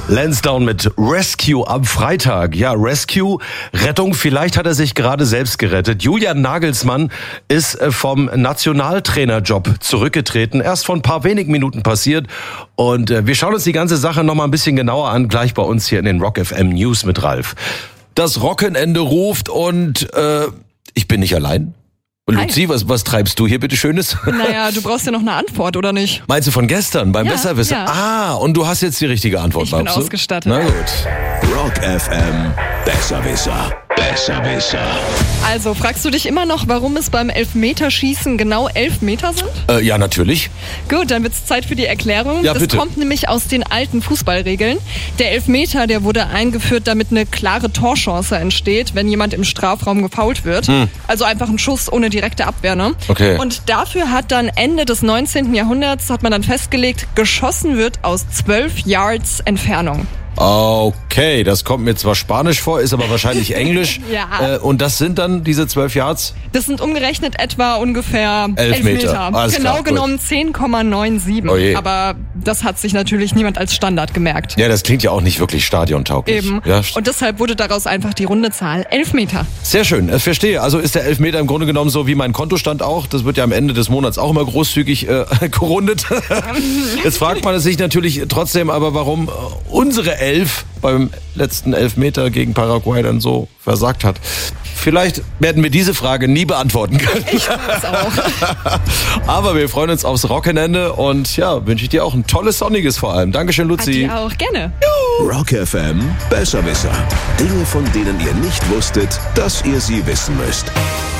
Lansdowne mit Rescue am Freitag. Ja, Rescue, Rettung, vielleicht hat er sich gerade selbst gerettet. Julian Nagelsmann ist vom Nationaltrainerjob zurückgetreten. Erst vor ein paar wenigen Minuten passiert. Und wir schauen uns die ganze Sache noch mal ein bisschen genauer an, gleich bei uns hier in den Rock FM News mit Ralf. Das Wochenende ruft und ich bin nicht allein. Und Luzi, was treibst du hier bitte Schönes? Naja, du brauchst ja noch eine Antwort, oder nicht? Meinst du von gestern, beim Besserwisser? Ja. Ah, und du hast jetzt die richtige Antwort, Ich bin glaubst du? ausgestattet. Na gut. Rock FM Besserwisser. Besserwisser. Also, fragst du dich immer noch, warum es beim Elfmeterschießen genau 11 Meter sind? Ja, natürlich. Gut, dann wird's Zeit für die Erklärung. Ja, das bitte. kommt nämlich aus den alten Fußballregeln. Der Elfmeter, der wurde eingeführt, damit eine klare Torchance entsteht, wenn jemand im Strafraum gefoult wird. Also einfach ein Schuss ohne direkte Abwehr, ne? Okay. Und dafür hat dann Ende des 19. Jahrhunderts, hat man dann festgelegt, geschossen wird aus 12 Yards Entfernung. Okay, das kommt mir zwar Spanisch vor, ist aber wahrscheinlich Englisch. Ja. Und das sind dann diese 12 Yards? Das sind umgerechnet etwa ungefähr 11 Meter. Alles genau klar, gut. genommen 10,97. Oh je. Aber das hat sich natürlich niemand als Standard gemerkt. Ja, das klingt ja auch nicht wirklich stadiontauglich. Eben. Ja, Und deshalb wurde daraus einfach die runde Zahl 11 Meter. sehr schön, verstehe. Also ist der Elfmeter im Grunde genommen so wie mein Kontostand auch. Das wird ja am Ende des Monats auch immer großzügig gerundet. Jetzt fragt man sich natürlich trotzdem aber, warum unsere 11 beim letzten Elfmeter gegen Paraguay dann so versagt hat. Vielleicht werden wir diese Frage nie beantworten können. Ich weiß auch. Aber wir freuen uns aufs Wochenende und ja, wünsche ich dir auch ein tolles Sonniges vor allem. Dankeschön, Luzi. Dir auch, gerne. Rock FM Besserwisser. Dinge, von denen ihr nicht wusstet, dass ihr sie wissen müsst.